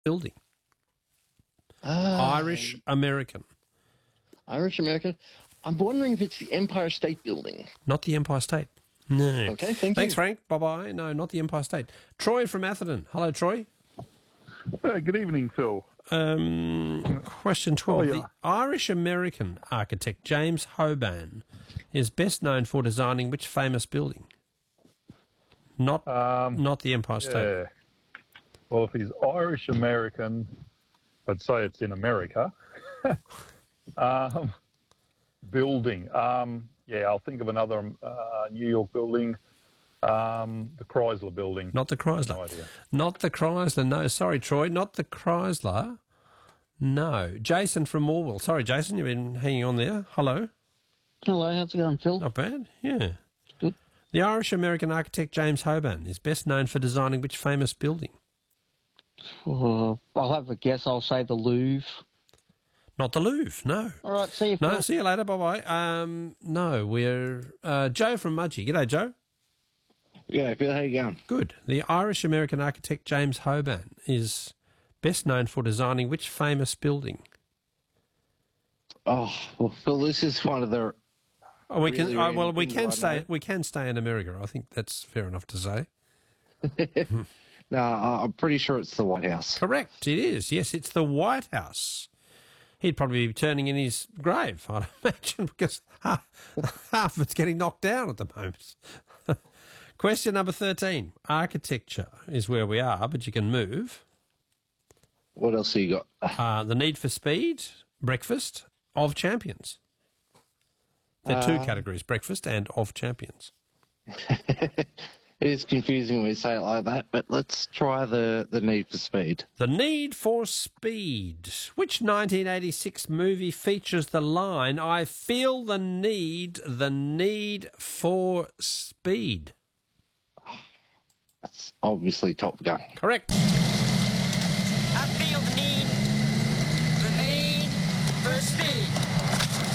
building? Ah, Irish American. Irish American. I'm wondering if it's the Empire State Building. Not the Empire State. No. Okay, thank you. Thanks, Frank. Bye-bye. No, not the Empire State. Troy from Atherton. Hello, Troy. Good evening, Phil. Question 12. Oh, yeah. The Irish-American architect James Hoban is best known for designing which famous building? Not the Empire State. Yeah. Well, if he's Irish American, I'd say it's in America. Building. Yeah, I'll think of another New York building. The Chrysler Building. Not the Chrysler. No idea. Not the Chrysler. No, sorry, Troy. Not the Chrysler. No. Jason from Morwell. Sorry, Jason, you've been hanging on there. Hello. Hello, how's it going, Phil? Not bad. Yeah. Good. The Irish-American architect James Hoban is best known for designing which famous building? I'll have a guess. I'll say the Louvre. Not the Louvre, no. All right, see you, No, Phil. see you later. Bye-bye. No, we're... Joe from Mudgee. G'day, Joe. Yeah, Phil, how you going? Good. The Irish-American architect James Hoban is best known for designing which famous building? Oh, well, Phil, this is one of the... Oh, we can. Really, Well, really we things can I stay. know. We can stay in America. I think that's fair enough to say. No, I'm pretty sure it's the White House. Correct. It is. Yes, it's the White House. He'd probably be turning in his grave, I'd imagine, because half of it's getting knocked down at the moment. Question number 13. Architecture is where we are, but you can move. What else have you got? The Need for Speed, Breakfast, Of Champions. There are two categories, Breakfast and Of Champions. It is confusing when you say it like that, but let's try the Need for Speed. The Need for Speed. Which 1986 movie features the line, I feel the need for speed? That's obviously Top Gun. Correct.